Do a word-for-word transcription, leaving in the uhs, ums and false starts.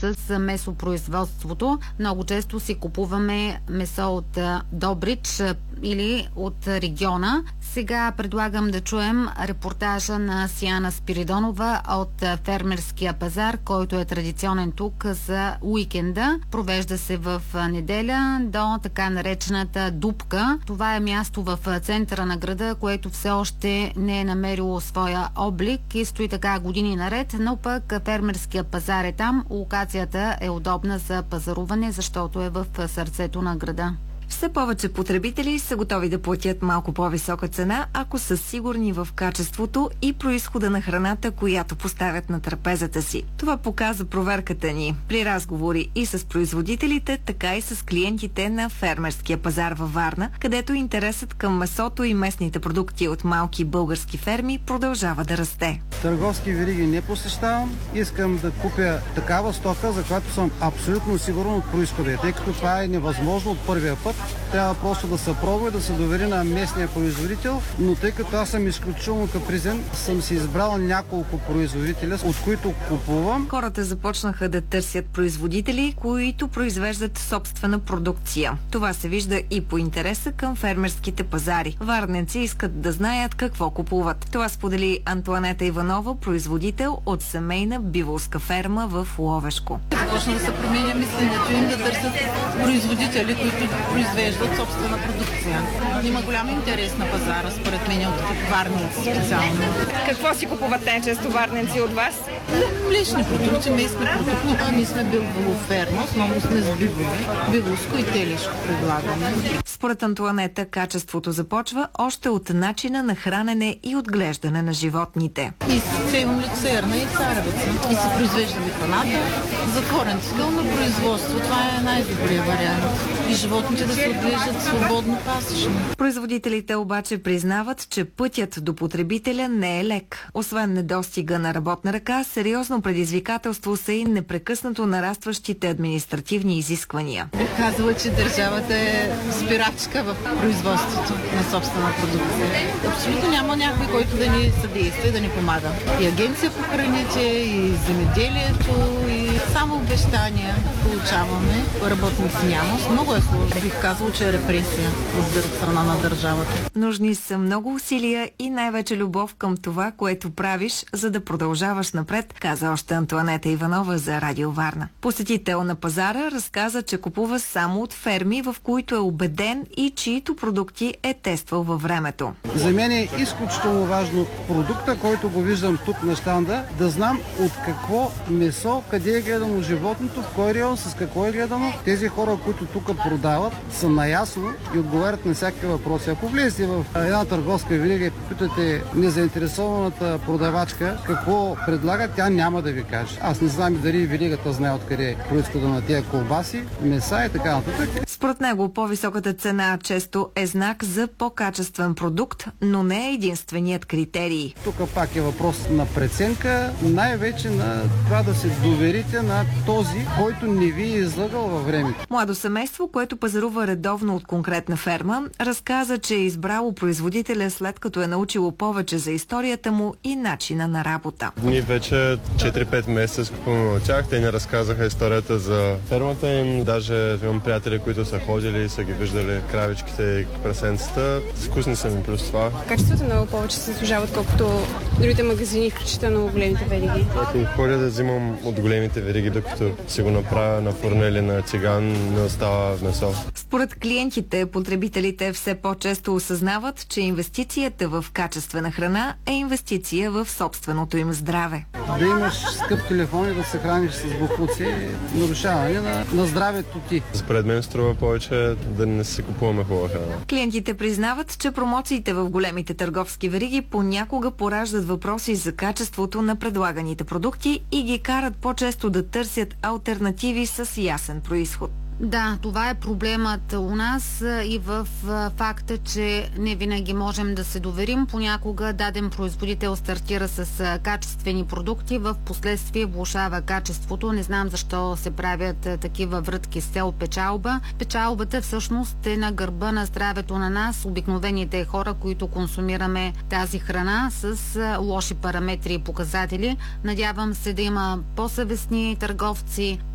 с месопроизводството. Много често си купуваме месо от Добрич или от региона. Сега предлагам да чуем репортажа на Сияна Спиридонова от фермерския пазар, който е традиционен тук за уикенда. Провежда се в неделя до така наречената Дупка. Това е място в центъра на града, което все още не е намерило своя облик и стои така години наред, но пък фермерския пазар е там. Локацията е удобна за пазаруване, защото е в сърцето на града. Все повече потребители са готови да платят малко по-висока цена, ако са сигурни в качеството и произхода на храната, която поставят на трапезата си. Това показа проверката ни при разговори и с производителите, така и с клиентите на фермерския пазар във Варна, където интересът към месото и местните продукти от малки български ферми продължава да расте. Търговски вериги не посещавам. Искам да купя такава стока, за която съм абсолютно сигурен от произхода, тъй като това е невъзможно от първия път. Трябва просто да се пробва и да се довери на местния производител, но тъй като аз съм изключително капризен, съм си избрал няколко производителя, от които купувам. Хората започнаха да търсят производители, които произвеждат собствена продукция. Това се вижда и по интереса към фермерските пазари. Варненци искат да знаят какво купуват. Това сподели Антоанета Иванова, производител от семейна биволска ферма в Ловешко. Започна да се променя мисленето им да търсят производители, които произвеждат собствена продукция. Има голям интерес на пазара, според мен, от варненци специално. Какво си купуват най-често варненци от вас? Млечни продукти, местни продукти. Ние сме биволоферма, основно сме с биволи. Биволско и телешко предлагаме. Според Антоанета, качеството започва още от начина на хранене и отглеждане на животните. И сеем люцерна и царевица. И се произвеждаме храната. Затворен цикъл на производство. Това е най-добрият вариант. И животните да се отглеждат свободно пасищно. Производителите обаче признават, че пътят до потребителя не е лек. Освен недостига на работна ръка, сериозно предизвикателство са и непрекъснато нарастващите административни изисквания. Бих казала, че държавата е спирачка в производството на собствена продукция. Абсолютно няма някой, който да ни съдейства и да ни помага. И агенция по храните, и земеделието, и само обещания получаваме. Работници няма. Много е сложно. Бих казал, че е репресия от страна на държавата. Нужни са много усилия и най-вече любов към това, което правиш, за да продължаваш напред, каза още Антоанета Иванова за Радио Варна. Посетител на пазара разказа, че купува само от ферми, в които е убеден и чието продукти е тествал във времето. За мен е изключително важно продукта, който го виждам тук на щанда, да знам от какво месо, къде е гледано животното, в кой район, с какво е гледано. Тези хора, които тук продават, са наясно и отговарят на всякакви въпроси. Ако влезете в една търговска верига и попитате незаинтересованата продавачка какво предлага, тя няма да ви каже. Аз не знам дали веригата знае откъде е произхода на тези колбаси, меса и така нататък. Според него по-високата цена често е знак за по-качествен продукт, но не е единственият критерий. Тук пак е въпрос на преценка, най-вече на това да се доверите на този, който не ви е излъгал във времето. Младо семейство, което пазарува редовно от конкретна ферма, разказа, че е избрало производителя след като е научило повече за историята му и начина на работа. Ние вече четири-пет месеца купуваме от тях. Те ни разказаха историята за фермата им. Даже имам приятели, които са ходили и са ги виждали кравичките и прасенцата. Вкусни са ми плюс това. Качеството много повече се служава, отколкото другите магазини, включително големите вериги. Ако ходя да взимам от големите вериги, докато си го направя на фурна или на циган, не остава месо. Според клиентите, потребителите все по-често осъзнават, че инвестицията в качествена храна е инвестиция в собственото им здраве. Да имаш скъп телефон и да се храниш с боклуци, нарушаване на, на здравето ти. Според мен струва повече да не си купуваме хубава храна. Клиентите признават, че промоциите в големите търговски вериги понякога пораждат въпроси за качеството на предлаганите продукти и ги карат по-често да търсят алтернативи с ясен произход. Да, това е проблемът у нас и в факта, че не винаги можем да се доверим. Понякога даден производител стартира с качествени продукти, в последствие влошава качеството. Не знам защо се правят такива врътки с цел печалба. Печалбата всъщност е на гърба на здравето на нас, обикновените хора, които консумираме тази храна с лоши параметри и показатели. Надявам се да има по-съвестни търговци,